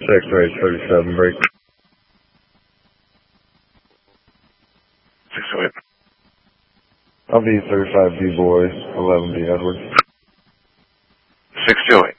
X-ray 37, break. 608. I'll be 35B boys, 11B Edwards. 628.